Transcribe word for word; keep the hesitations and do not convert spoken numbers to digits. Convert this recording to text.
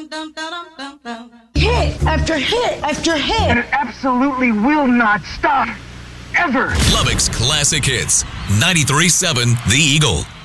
Hit after hit after hit. And it absolutely will not stop. Ever. Lubbock's Classic Hits. ninety-three point seven The Eagle.